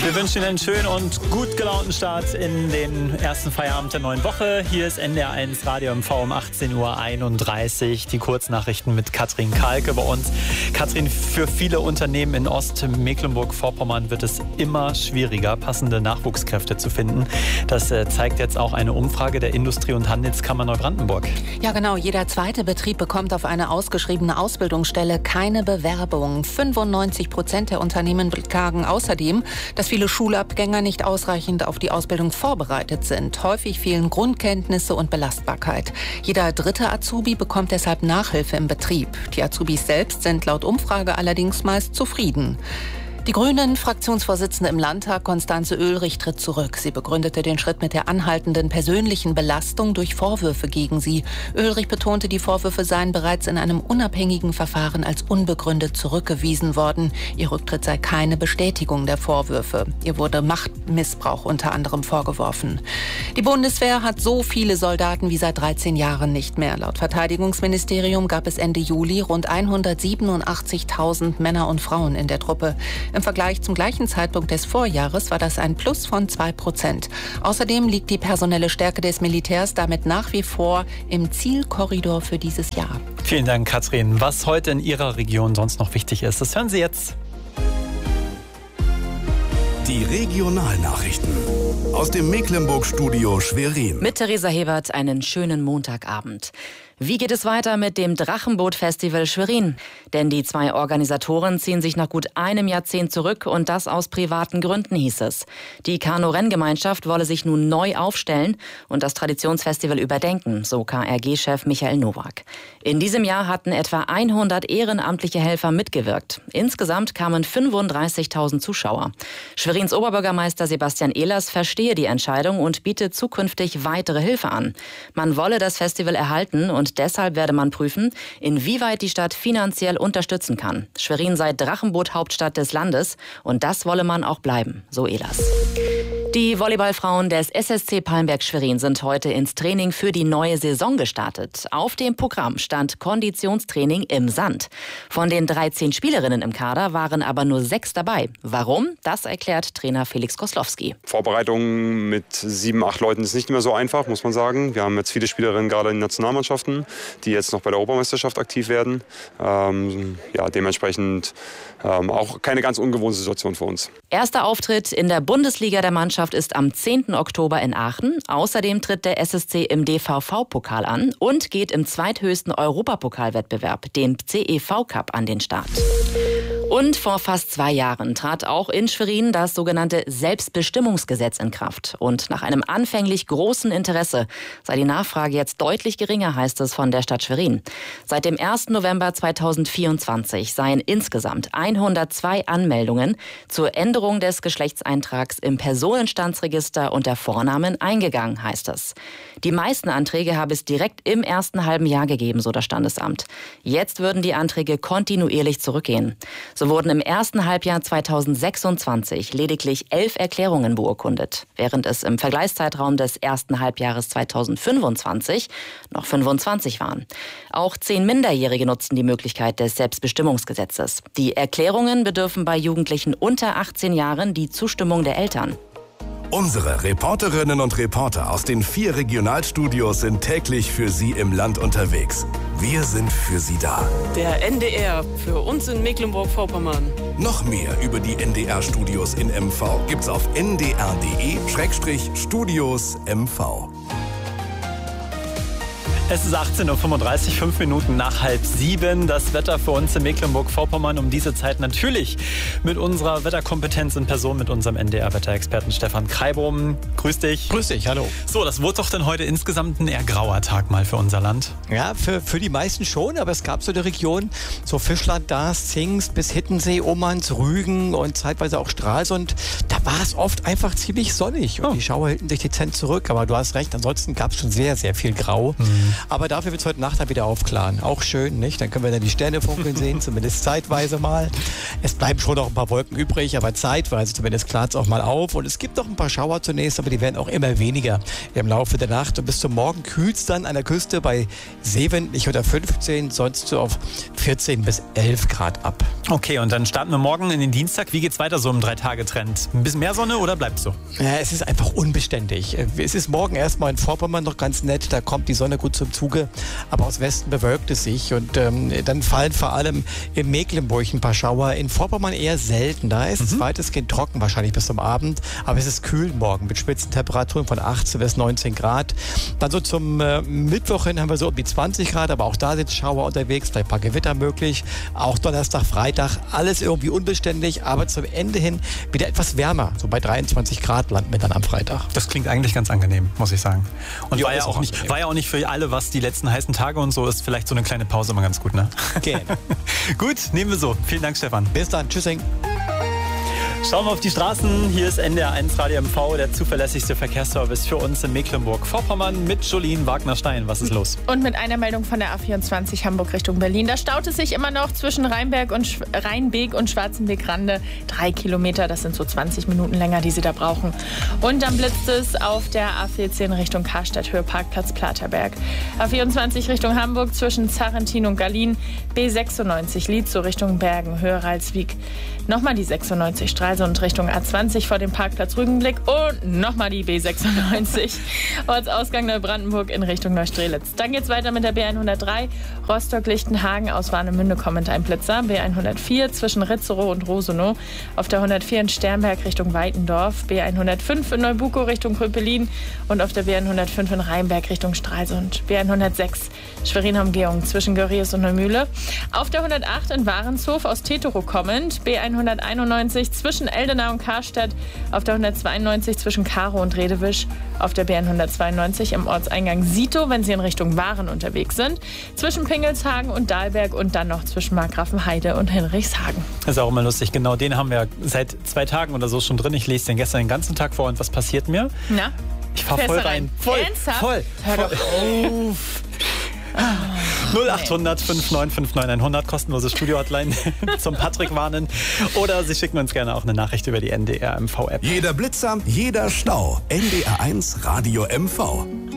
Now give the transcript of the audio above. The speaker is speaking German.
Wir wünschen Ihnen einen schönen und gut gelaunten Start in den ersten Feierabend der neuen Woche. Hier ist NDR1 Radio MV um 18.31 Uhr. Die Kurznachrichten mit Katrin Kalke bei uns. Katrin, für viele Unternehmen in Ostmecklenburg-Vorpommern wird es immer schwieriger, passende Nachwuchskräfte zu finden. Das zeigt jetzt auch eine Umfrage der Industrie- und Handelskammer Neubrandenburg. Ja genau, jeder zweite Betrieb bekommt auf eine ausgeschriebene Ausbildungsstelle keine Bewerbung. 95% der Unternehmen beklagen außerdem, dass viele Schulabgänger nicht ausreichend auf die Ausbildung vorbereitet sind. Häufig fehlen Grundkenntnisse und Belastbarkeit. Jeder dritte Azubi bekommt deshalb Nachhilfe im Betrieb. Die Azubis selbst sind laut Umfrage allerdings meist zufrieden. Die Grünen-Fraktionsvorsitzende im Landtag, Constanze Oehlrich, tritt zurück. Sie begründete den Schritt mit der anhaltenden persönlichen Belastung durch Vorwürfe gegen sie. Oehlrich betonte, die Vorwürfe seien bereits in einem unabhängigen Verfahren als unbegründet zurückgewiesen worden. Ihr Rücktritt sei keine Bestätigung der Vorwürfe. Ihr wurde Machtmissbrauch unter anderem vorgeworfen. Die Bundeswehr hat so viele Soldaten wie seit 13 Jahren nicht mehr. Laut Verteidigungsministerium gab es Ende Juli rund 187.000 Männer und Frauen in der Truppe. Im Vergleich zum gleichen Zeitpunkt des Vorjahres war das ein Plus von 2%. Außerdem liegt die personelle Stärke des Militärs damit nach wie vor im Zielkorridor für dieses Jahr. Vielen Dank, Katrin. Was heute in Ihrer Region sonst noch wichtig ist, das hören Sie jetzt. Die Regionalnachrichten aus dem Mecklenburg-Studio Schwerin. Mit Theresa Hebert einen schönen Montagabend. Wie geht es weiter mit dem Drachenboot-Festival Schwerin? Denn die zwei Organisatoren ziehen sich nach gut einem Jahrzehnt zurück und das aus privaten Gründen, hieß es. Die Kanu-Renngemeinschaft wolle sich nun neu aufstellen und das Traditionsfestival überdenken, so KRG-Chef Michael Nowak. In diesem Jahr hatten etwa 100 ehrenamtliche Helfer mitgewirkt. Insgesamt kamen 35.000 Zuschauer. Schwerins Oberbürgermeister Sebastian Ehlers verstehe die Entscheidung und bietet zukünftig weitere Hilfe an. Man wolle das Festival erhalten und deshalb werde man prüfen, inwieweit die Stadt finanziell unterstützen kann. Schwerin sei Drachenboot-Hauptstadt des Landes und das wolle man auch bleiben, so Ehlers. Die Volleyballfrauen des SSC Palmberg Schwerin sind heute ins Training für die neue Saison gestartet. Auf dem Programm stand Konditionstraining im Sand. Von den 13 Spielerinnen im Kader waren aber nur 6 dabei. Warum? Das erklärt Trainer Felix Koslowski. Vorbereitung mit 7, 8 Leuten ist nicht mehr so einfach, muss man sagen. Wir haben jetzt viele Spielerinnen gerade in den Nationalmannschaften, die jetzt noch bei der Europameisterschaft aktiv werden. Dementsprechend auch keine ganz ungewohnte Situation für uns. Erster Auftritt in der Bundesliga der Mannschaft ist am 10. Oktober in Aachen. Außerdem tritt der SSC im DVV-Pokal an und geht im zweithöchsten Europapokalwettbewerb, dem CEV-Cup, an den Start. Und vor fast 2 Jahren trat auch in Schwerin das sogenannte Selbstbestimmungsgesetz in Kraft. Und nach einem anfänglich großen Interesse sei die Nachfrage jetzt deutlich geringer, heißt es von der Stadt Schwerin. Seit dem 1. November 2024 seien insgesamt 102 Anmeldungen zur Änderung des Geschlechtseintrags im Personenstandsregister unter Vornamen eingegangen, heißt es. Die meisten Anträge habe es direkt im ersten halben Jahr gegeben, so das Standesamt. Jetzt würden die Anträge kontinuierlich zurückgehen. So wurden im ersten Halbjahr 2026 lediglich 11 Erklärungen beurkundet, während es im Vergleichszeitraum des ersten Halbjahres 2025 noch 25 waren. Auch 10 Minderjährige nutzten die Möglichkeit des Selbstbestimmungsgesetzes. Die Erklärungen bedürfen bei Jugendlichen unter 18 Jahren die Zustimmung der Eltern. Unsere Reporterinnen und Reporter aus den 4 Regionalstudios sind täglich für Sie im Land unterwegs. Wir sind für Sie da. Der NDR für uns in Mecklenburg-Vorpommern. Noch mehr über die NDR-Studios in MV gibt's auf ndr.de/Studios MV. Es ist 18.35 Uhr, 5 Minuten nach 6:30. Das Wetter für uns in Mecklenburg-Vorpommern um diese Zeit natürlich mit unserer Wetterkompetenz in Person, mit unserem NDR-Wetterexperten Stefan Kreibohm. Grüß dich. Grüß dich, hallo. So, das wurde doch denn heute insgesamt ein eher grauer Tag mal für unser Land. Ja, für die meisten schon, aber es gab so eine Region, so Fischland, Darß, Zingst bis Hittensee, Omanz, Rügen und zeitweise auch Stralsund. Da war es oft einfach ziemlich sonnig und die Schauer hielten sich dezent zurück. Aber du hast recht, ansonsten gab es schon sehr, sehr viel Grau. Aber dafür wird es heute Nacht dann wieder aufklaren. Auch schön, nicht? Dann können wir dann die Sterne funkeln sehen, zumindest zeitweise mal. Es bleiben schon noch ein paar Wolken übrig, aber zeitweise zumindest klart es auch mal auf. Und es gibt noch ein paar Schauer zunächst, aber die werden auch immer weniger im Laufe der Nacht. Und bis zum Morgen kühlt es dann an der Küste bei Seewind nicht unter 15, sonst so auf 14 bis 11 Grad ab. Okay, und dann starten wir morgen in den Dienstag. Wie geht's weiter so im 3-Tage-Trend? Ein bisschen mehr Sonne oder bleibt's so? Ja, es ist einfach unbeständig. Es ist morgen erstmal in Vorpommern noch ganz nett, da kommt die Sonne gut zum Zuge, aber aus Westen bewölkt es sich und dann fallen vor allem in Mecklenburg ein paar Schauer, in Vorpommern eher selten. Da ist es weitestgehend trocken, wahrscheinlich bis zum Abend, aber es ist kühl morgen mit Spitzentemperaturen von 18 bis 19 Grad. Dann so zum Mittwoch hin haben wir so um die 20 Grad, aber auch da sind Schauer unterwegs, vielleicht ein paar Gewitter möglich. Auch Donnerstag, Freitag, alles irgendwie unbeständig, aber zum Ende hin wieder etwas wärmer. So bei 23 Grad landen wir dann am Freitag. Das klingt eigentlich ganz angenehm, muss ich sagen. Und Ja, war ja auch nicht für alle, was die letzten heißen Tage und so ist, vielleicht so eine kleine Pause immer ganz gut, ne? Genau. Gut, nehmen wir so. Vielen Dank, Stefan. Bis dann. Tschüssing. Schauen wir auf die Straßen. Hier ist NDR 1 Radio MV, der zuverlässigste Verkehrsservice für uns in Mecklenburg-Vorpommern mit Jolien Wagner-Stein. Was ist los? Und mit einer Meldung von der A24 Hamburg Richtung Berlin. Da staut es sich immer noch zwischen Rheinbeek und Schwarzenbeek-Rande 3 Kilometer. Das sind so 20 Minuten länger, die Sie da brauchen. Und dann blitzt es auf der A14 Richtung Karstadt, Höhe Parkplatz Platerberg. A24 Richtung Hamburg zwischen Zarrentin und Gallien. B96 Lietzow Richtung Bergen, Höhe Ralswiek. Nochmal die 96 Stralsund Richtung A20 vor dem Parkplatz Rügenblick und nochmal die B96 Ortsausgang Neubrandenburg in Richtung Neustrelitz. Dann geht's weiter mit der B103 Rostock-Lichtenhagen aus Warnemünde kommend ein Blitzer. B104 zwischen Ritzerow und Rosenow. Auf der 104 in Sternberg Richtung Weitendorf. B105 in Neubukow Richtung Kröpelin und auf der B105 in Rheinberg Richtung Stralsund. B106 Schwerin-Umgehung zwischen Görries und Neumühle. Auf der 108 in Warenshof aus Teterow kommend. B191 zwischen Eldenau und Karstadt, auf der 192 zwischen Karow und Redewisch, auf der B192 im Ortseingang Sito, wenn Sie in Richtung Waren unterwegs sind, zwischen Pingelshagen und Dahlberg und dann noch zwischen Markgrafenheide und Hinrichshagen. Das ist auch immer lustig. Genau, den haben wir seit 2 Tagen oder so schon drin. Ich lese den gestern den ganzen Tag vor und was passiert mir? Na? Ich fahr voll rein. Voll. Hör doch auf. 0800 5959 100, kostenlose Studio-Hotline zum Patrick warnen. Oder Sie schicken uns gerne auch eine Nachricht über die NDR MV-App. Jeder Blitzer, jeder Stau. NDR 1 Radio MV.